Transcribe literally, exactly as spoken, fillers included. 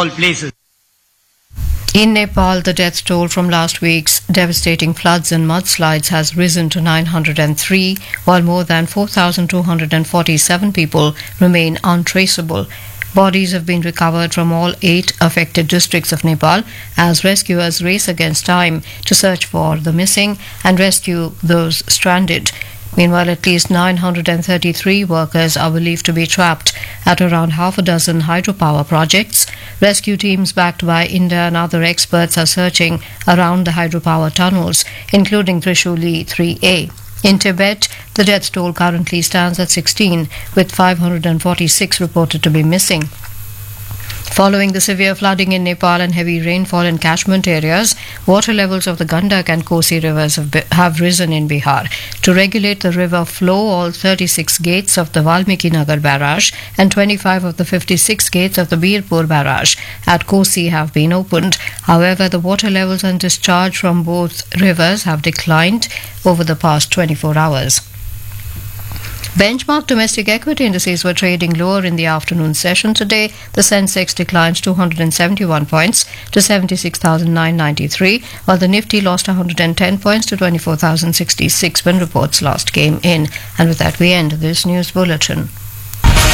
all places. In Nepal, the death toll from last week's devastating floods and mudslides has risen to nine hundred three, while more than four thousand two hundred forty-seven people remain untraceable. Bodies have been recovered from all eight affected districts of Nepal as rescuers race against time to search for the missing and rescue those stranded. Meanwhile, at least nine hundred thirty-three workers are believed to be trapped at around half a dozen hydropower projects. Rescue teams backed by India and other experts are searching around the hydropower tunnels, including Trishuli three A. In Tibet, the death toll currently stands at sixteen, with five hundred forty-six reported to be missing. Following the severe flooding in Nepal and heavy rainfall in catchment areas, water levels of the Gandak and Kosi rivers have, be- have risen in Bihar. To regulate the river flow, all thirty-six gates of the Valmiki Nagar barrage and twenty-five of the fifty-six gates of the Birpur barrage at Kosi have been opened. However, the water levels and discharge from both rivers have declined over the past twenty-four hours. Benchmark domestic equity indices were trading lower in the afternoon session today. The Sensex declined two hundred seventy-one points to seventy-six thousand nine hundred ninety-three, while the Nifty lost one hundred ten points to twenty-four thousand sixty-six when reports last came in. And with that, we end this news bulletin.